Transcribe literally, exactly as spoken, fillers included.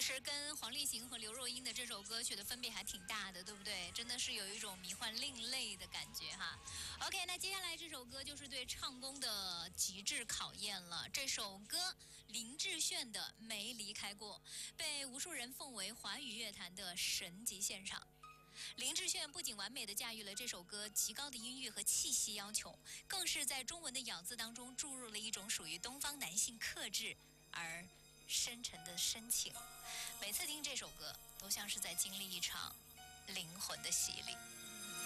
实跟黄立行和刘若英的这首歌曲的分别还挺大的，对不对？真的是有一种迷幻另类的感觉哈。OK， 那接下来这首歌就是对唱功的极致考验了。这首歌林志炫的《没离开过》，被无数人奉为华语乐坛的神级现场。林志炫不仅完美地驾驭了这首歌极高的音域和气息要求，更是在中文的咬字当中注入了一种属于东方男性克制而深沉的深情。每次听这首歌，都像是在经历一场灵魂的洗礼。